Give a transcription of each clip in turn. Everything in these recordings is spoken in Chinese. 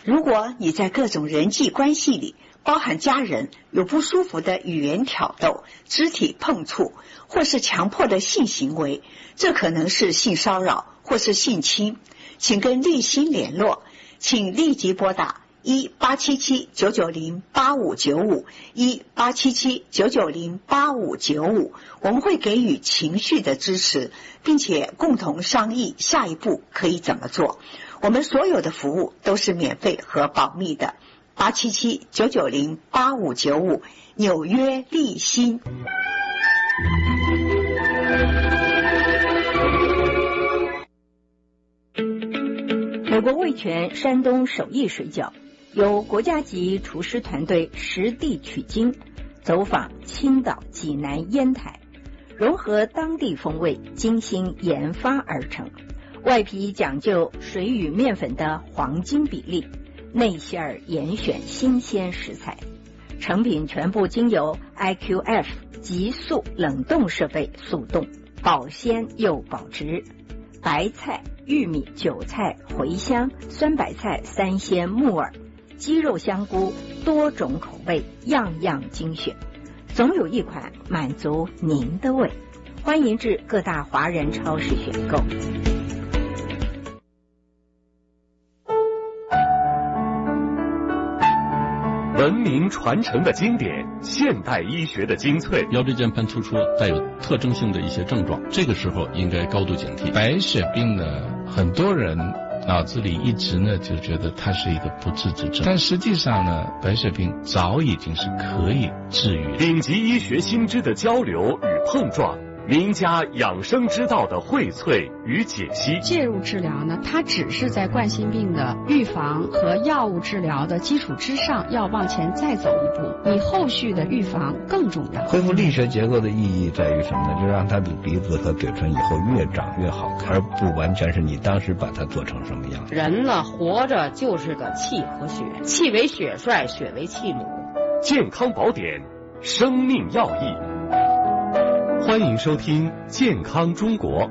如果你在各种人际关系里，包含家人，有不舒服的语言挑逗、肢体碰触，或是强迫的性行为，这可能是性骚扰或是性侵，请跟立新联络，请立即拨打1877-990-8595 1877-990-8595，我们会给予情绪的支持，并且共同商议下一步可以怎么做。我们所有的服务都是免费和保密的。877-990-8595，纽约立新。 美国味全山东手艺水饺由国家级厨师团队实地取经，走访青岛、济南、烟台，融合当地风味，精心研发而成。外皮讲究水与面粉的黄金比例，内馅儿严选新鲜食材，成品全部经由 IQF 急速冷冻设备速冻，保鲜又保值。白菜、玉米、韭菜、茴香、酸白菜、三鲜、木耳、鸡肉、香菇，多种口味，样样精选，总有一款满足您的胃。欢迎至各大华人超市选购。 文明传承的经典，现代医学的精粹。 腰椎间盘突出带有特征性的一些症状，这个时候应该高度警惕。 白血病呢，很多人脑子里一直呢就觉得它是一个不治之症，但实际上呢，白血病早已经是可以治愈的。 顶级医学新知的交流与碰撞，名家养生之道的荟萃与解析。 介入治疗呢，它只是在冠心病的预防和药物治疗的基础之上，要往前再走一步，你后续的预防更重要。 恢复力学结构的意义在于什么呢？就让他的鼻子和嘴唇以后越长越好看，而不完全是你当时把它做成什么样。 人呢，活着就是个气和血，气为血帅，血为气母。 健康宝典，生命要义。欢迎收听《健康中国》。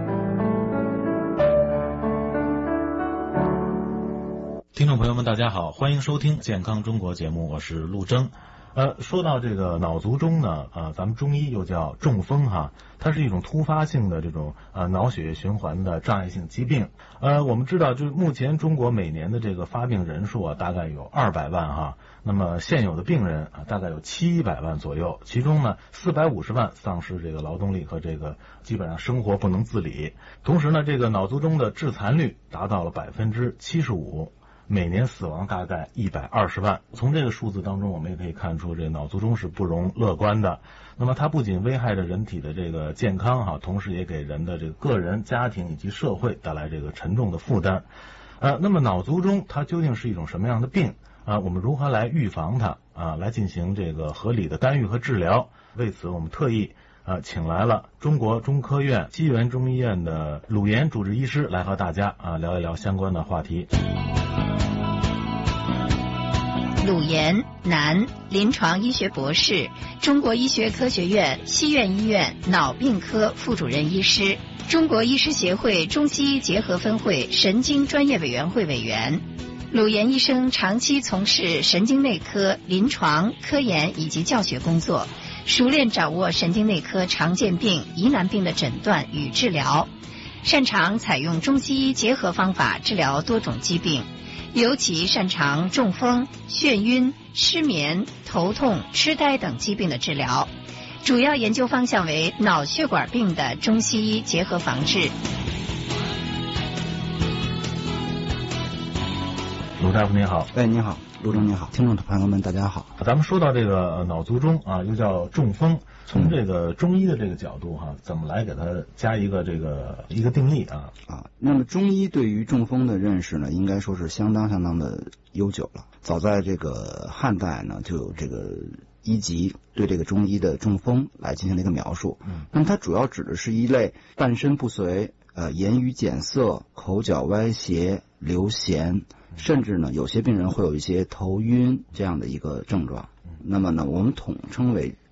听众朋友们，大家好，欢迎收听《健康中国》节目，我是陆征。说到这个脑卒中呢，咱们中医又叫中风哈，它是一种突发性的这种脑血液循环的障碍性疾病。我们知道，就是目前中国每年的这个发病人数大概有200万哈，那么现有的病人大概有700万左右，其中呢450万丧失这个劳动力和这个基本上生活不能自理。同时呢，这个脑卒中的致残率达到了75%。每年死亡大概120万。从这个数字当中，我们也可以看出，这脑卒中是不容乐观的。那么它不仅危害着人体的这个健康哈，同时也给人的这个个人、家庭以及社会带来这个沉重的负担。那么脑卒中它究竟是一种什么样的病我们如何来预防它来进行这个合理的干预和治疗？为此，我们特意请来了中国中科院西园中医院的鲁岩主治医师来和大家聊一聊相关的话题。 鲁岩，男，临床医学博士，中国医学科学院西苑医院脑病科副主任医师，中国医师协会中西医结合分会神经专业委员会委员。鲁岩医生长期从事神经内科、临床、科研以及教学工作，熟练掌握神经内科常见病、疑难病的诊断与治疗，擅长采用中西医结合方法治疗多种疾病。尤其擅长中风、眩晕、失眠、头痛、痴呆等疾病的治疗，主要研究方向为脑血管病的中西医结合防治。 鲁大夫您好。 你好，陆征你好，听众朋友们大家好。 咱们说到这个脑卒中又叫中风，从这个中医的这个角度怎么来给它加一个定义那么中医对于中风的认识呢，应该说是相当的悠久了。早在这个汉代呢，就有这个医籍对这个中医的中风来进行了一个描述。那么它主要指的是一类半身不遂、言语减色、口角歪斜、流涎，甚至呢有些病人会有一些头晕这样的一个症状。那么呢，我们统称为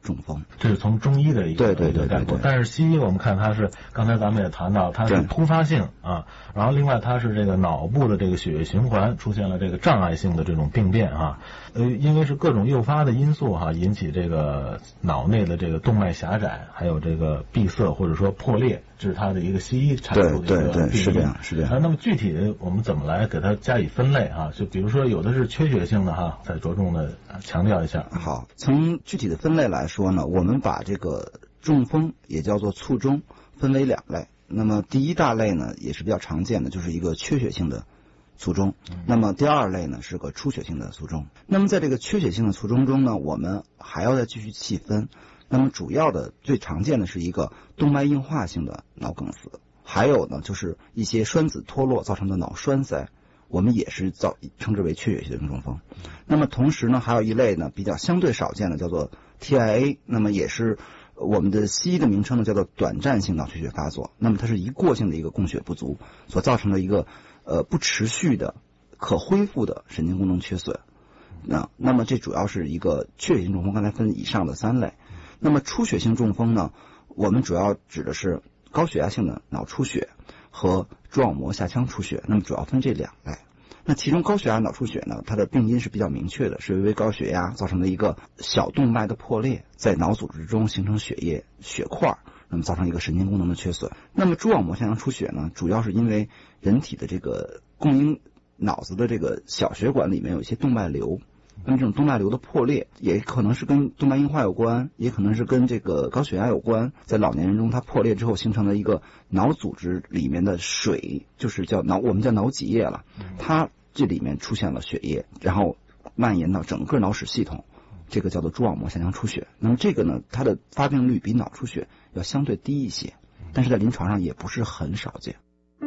中风。 这是从中医的一个对概括，但是西医我们看它是，刚才咱们也谈到，它是突发性啊，然后另外它是这个脑部的这个血液循环出现了这个障碍性的这种病变啊，因为是各种诱发的因素哈，引起这个脑内的这个动脉狭窄，还有这个闭塞或者说破裂，这是它的一个西医阐述的一个病因。 是这样。 那么具体我们怎么来给它加以分类啊？就比如说有的是缺血性的哈，再着重的强调一下。 好，从具体的分类来说呢，我们把这个中风也叫做卒中分为2类。那么第一大类呢也是比较常见的，就是一个缺血性的卒中。那么第2类呢是个出血性的卒中。那么在这个缺血性的卒中中呢，我们还要再继续细分。那么主要的最常见的是一个动脉硬化性的脑梗死，还有呢就是一些栓子脱落造成的脑栓塞，我们也是称之为缺血性中风。那么同时呢还有一类呢比较相对少见的叫做 TIA， 那么也是我们的西医的名称呢叫做短暂性脑缺血发作。那么它是一过性的一个供血不足所造成的一个不持续的可恢复的神经功能缺损。那么这主要是一个缺血性中风，刚才分以上的3类。那么出血性中风呢，我们主要指的是高血压性的脑出血和蛛网膜下腔出血，那么主要分这2类。那其中高血压脑出血呢，它的病因是比较明确的，是因为高血压造成的一个小动脉的破裂，在脑组织中形成血液血块，那么造成一个神经功能的缺损。那么蛛网膜下腔出血呢，主要是因为人体的这个供应脑子的这个小血管里面有一些动脉瘤，那么这种动脉瘤的破裂也可能是跟动脉硬化有关，也可能是跟这个高血压有关。在老年人中，它破裂之后形成了一个脑组织里面的水，就是我们叫脑脊液了，它这里面出现了血液，然后蔓延到整个脑室系统，这个叫做蛛网膜下腔出血。那么这个呢，它的发病率比脑出血要相对低一些，但是在临床上也不是很少见。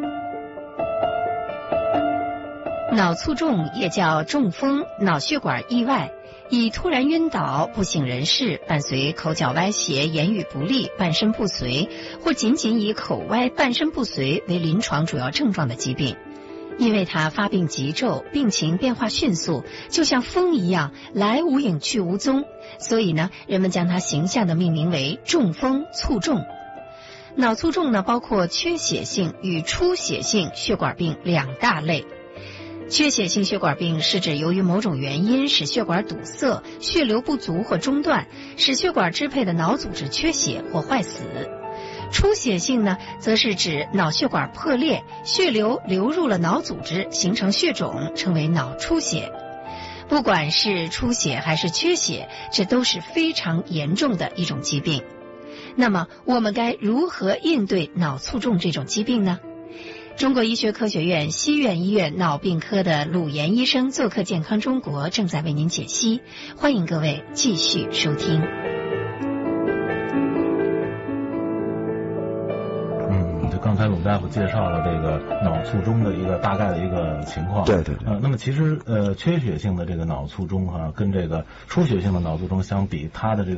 脑卒中也叫中风、脑血管意外，以突然晕倒、不省人事，伴随口角歪斜、言语不利、半身不遂，或仅仅以口歪、半身不遂为临床主要症状的疾病。因为它发病急骤，病情变化迅速，就像风一样，来无影去无踪，所以呢，人们将它形象地命名为中风卒中。脑卒中呢，包括缺血性与出血性血管病2大类。缺血性血管病是指由于某种原因使血管堵塞、血流不足或中断，使血管支配的脑组织缺血或坏死。出血性呢，则是指脑血管破裂，血流流入了脑组织，形成血肿，称为脑出血。不管是出血还是缺血，这都是非常严重的一种疾病。那么我们该如何应对脑卒中这种疾病呢？中国医学科学院西苑医院脑病科的鲁岩医生做客健康中国，正在为您解析，欢迎各位继续收听。 刚才鲁大夫介绍了这个脑卒中的一个大概的一个情况。 对。 那么其实缺血性的这个脑卒中跟这个出血性的脑卒中相比，它的这个